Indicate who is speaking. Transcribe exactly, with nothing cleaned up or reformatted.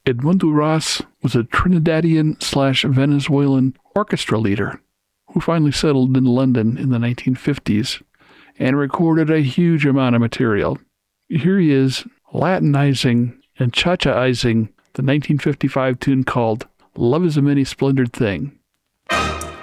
Speaker 1: Edmundo Ros was a Trinidadian slash Venezuelan orchestra leader who finally settled in London in the nineteen fifties and recorded a huge amount of material. Here he is Latinizing and cha-chaizing the nineteen fifty-five tune called Love is a Many Splendored Thing.